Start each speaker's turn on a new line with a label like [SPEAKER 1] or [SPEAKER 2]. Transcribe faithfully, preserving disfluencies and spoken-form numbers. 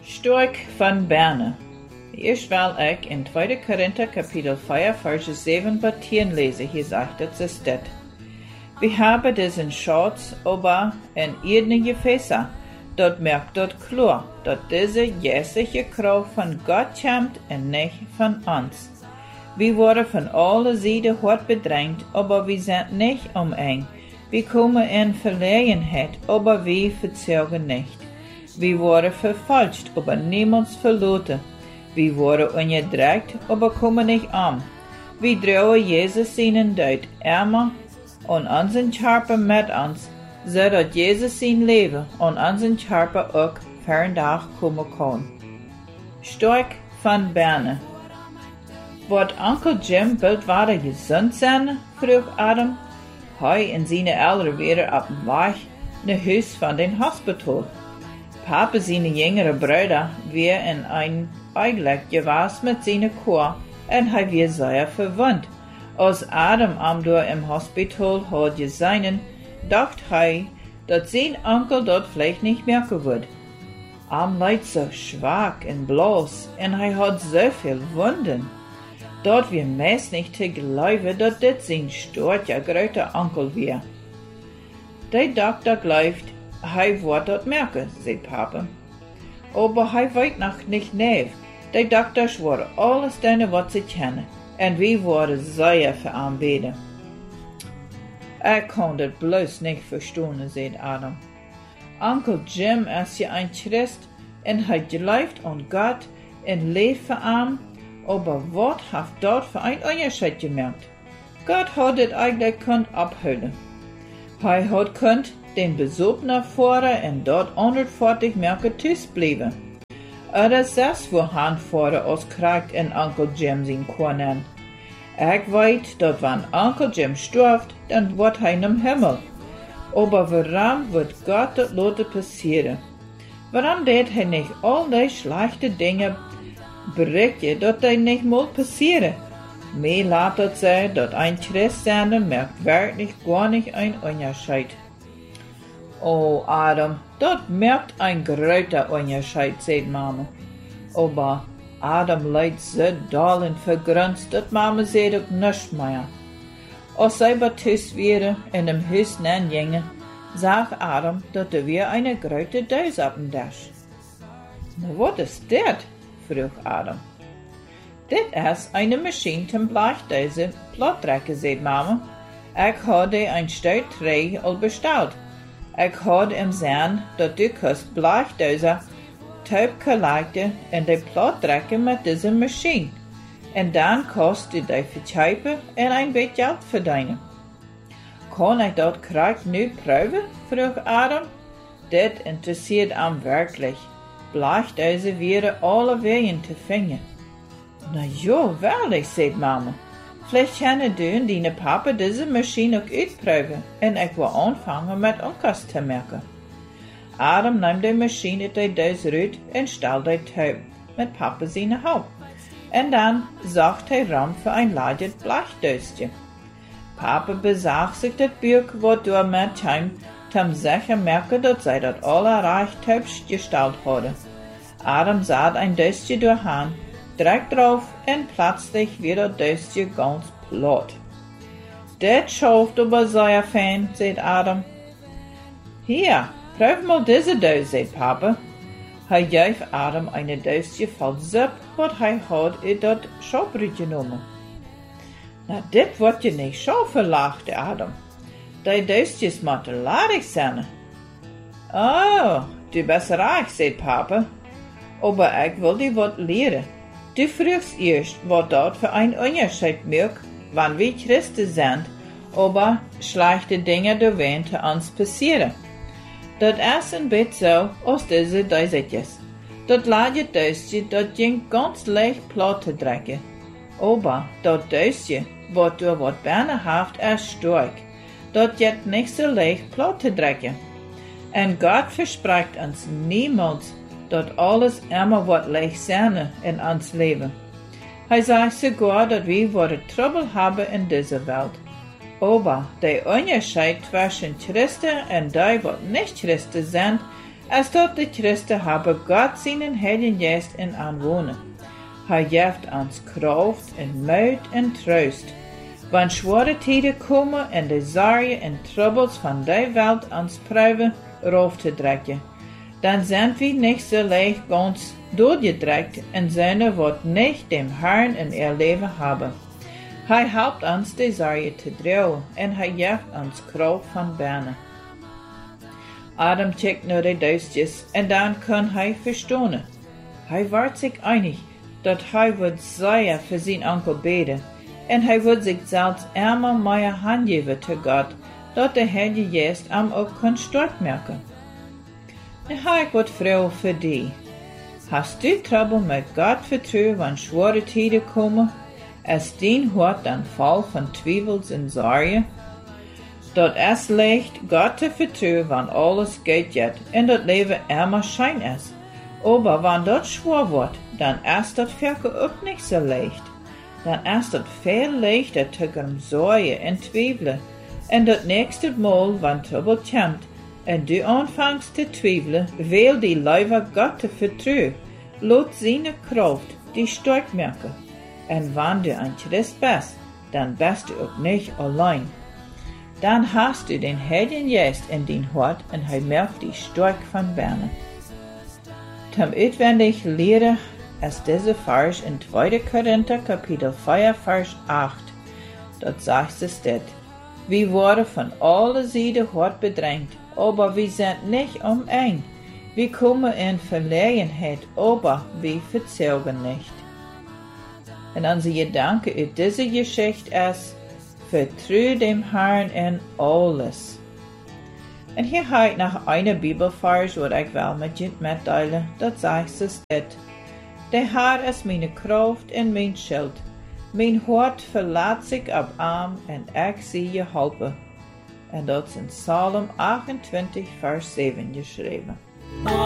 [SPEAKER 1] Stork van Berne. Eerst wil ik in tweede Korinther kapitel vier vers zeven bis tien lesen. Hier sagt es es das. Wir haben diesen Schatz aber in irdene Gefäße. Dort merkt dort klar, dass diese jährliche Kraft von Gott kommt und nicht von uns. Wir wurden von allen Seiten hart bedrängt, aber wir sind nicht umeng. Wir kommen in Verlegenheit, aber wir verzogen nicht. Wir wurden verfolgt, aber niemals verloren. Wir wurden unterdrückt, aber kommen nicht um. Wir drohen Jesus seinen Tod immer und unseren Körper mit uns, so dass Jesus sein Leben und unseren Körper auch fernach kommen kann. Stork van Berne. Wird Onkel Jim bald wieder gesund sein? Frug Adam. Hij en seine Eltern wieder auf dem Weg nach Haus von dem Hospital. Papa seine jüngere Brüder wir in ein Eiglöck gewesen mit seiner Chor und er wir sehr verwundt. Als Adam am dort im Hospital hat gesehen, dachte er, dass sein Onkel dort vielleicht nicht merken wird. Am leid so schwach und bloß und er hat so viel Wunden. Dort wir meist nicht zu glauben, dass das sein stortje großer Onkel wir. Der Doktor glaubt, er wird dort merken, sagt Papa. Aber er weiß noch nicht nev. Der Doktor schwor alles deine, was sie kennen, und wir wurden sehr für ihn beten. Ich kann das bloß nicht verstehen, sagt Adam. Onkel Jim ist ja ein Christ und er glaubt an Gott und lebt für ihn. Aber was hat dort für ein Unterschied gemerkt? Gott hat es eigentlich könnt abhüllen. Er hat könnt den Besuch nach vorne und dort hundertfünfzig Merke tüß bleiben. Oder das wo han vorne auskriegt in Onkel Jim sein Kornen. Ich weiß, dass wenn Onkel Jim stirbt, dann wird er im Himmel. Aber warum wird Gott das Lotte passieren? Warum tät er nicht all die schlechte Dinge berichten, dass das nicht mal passieren? Mir laat sein, dass ein Christseiner merkt wirklich gar nicht ein Unterschied. Oh, Adam, dort merkt ein großer Unterschied, sagt Mama. Aber Adam leid so doll und vergrunzt, dass Mama sagt auch nichts mehr. Als sie bei Tisch wäre in dem Haus gingen, sagt Adam, dass er wir eine große Dose auf dem Tisch. Na, was ist das? Frug Adam. Das ist eine Maschine zum Blechdose Plattdrecken, sagt Mama. Ich habe ein Stück Träg al bestellt. Ich habe im Sinn, dass du kannst Blechdose taub gelegen in die Plattdrecken mit dieser Maschine. Und dann kannst du die verkaufen und ein bisschen Geld verdienen. Kann ich das Krieg nicht prüfen? Frug Adam. Das interessiert ihn wirklich. Blechdose wäre alle Wegen zu finden. Na ja, wirklich, sagt Mama. Vielleicht können du und deine Papa diese Maschine auch uitprüfen und ich will anfangen mit Onkas zu merken. Adam nahm die Maschine die Dose raus und stellt die taub mit Papa seine Haupt. Und dann sagt er rum für ein leidet Blechdöschen. Papa besagt sich das Buch, wo du mit heim, zum sicher merken, dass sie das alle reich taub gestellt hatte. Adam sah ein Döschen durch Hand, drückt drauf und plötzlich wird das Döschen ganz platt. Das schafft aber sehr fein, sagt Adam. Hier, prüf mal diese Dose, sagt Papa. Er gab Adam eine Dose voll Suppe, was er hat in das Schaubrot genommen. Na, das wird ja nicht schaffen, lachte Adam. Die Dose muss ladig sein. Oh, du bist reich, sagt Papa. Aber ich will dir was lehren. Du fragst erst, was dort für ein Unterschied macht, wenn wir Christen sind, aber schlechte Dinge dürfen uns passieren. Das ist ein bisschen so, als diese Dösjes. Das leidet Dösje, das ging ganz leicht platt zu drecken. Aber das Dösje, was du was Beine haft, ist stark. Das geht nicht so leicht platt zu drecken. Und Gott verspricht uns niemals, dass alles immer wird leicht sein in uns Leben. Er sagt sogar, dass wir worden Trouble haben in dieser Welt. Aber der Unterschied zwischen Christen und die, die nicht Christen sind, Als tot de Christen hebben God zijn Heiligen Geest in aanwonen. Hij geeft ons kracht en moed en troost. Wanneer zware tijden komen en de zorgen en troubles van de wereld ons pruiven rauf te trekken, dan zijn we niet zo leicht ganz doorgedrückt en zijn wat niet dem Herrn in ihr leven hebben. Hij helpt ons de zorgen te dragen en hij geeft ons kracht van binnen. Adam kijkt naar de duistjes en dan kan hij verstaan. Hij wordt zich einig dat hij wordt zeer voor zijn onkel beden en hij wordt zich zelfs eenmaal meer handgeven te God, dat de Heilige Geest hem ook kan sterk maken. Nu heb ik wat vragen voor die. Hast du trouble met God vertrouwen wanneer zware tijden komen? Als dien hart dan vol van twijfels en zorgen? Dat es leicht God te vertrouwen wanneer alles geht jet en dat leven immer schijn is. Aber wanneer dat schwer wordt, dan is dat verke ook niet zo leicht. Dan is dat veel leichter te gaan zorgen en twijfelen. En dat nächste Mal, wanneer trouble komt, en du aanvangst te twijfelen, wil die liever God te vertrouwen, laat zijn kracht die sterk maken. En wanneer du een Christ bist, dan bist du ook niet allein. Dan hast du den Heiligen Geist in dein Hart en hij macht dich stark von binnen. Zum uitwendig leren ist diese Vers in zweiter Korinther Kapitel vier Vers acht. Dort sagt es steht, wir worden von alle Seiten hart bedrängt, aber wir sind nicht um ein. Wir kommen in Verlegenheit, aber wir verzögern nicht. Und unser Gedanke in dieser Geschichte ist, vertraue dem Herrn in alles. Und hier habe ich noch eine Bibelvers, wo ich will mit dir mitteilen, das sagt es dit. Der Herr ist meine Kraft und mein Schild. Mein Hart verlässt sich auf ihm und ich sehe Hilfe. Und das ist in Psalm achtundzwanzig, Vers sieben geschrieben.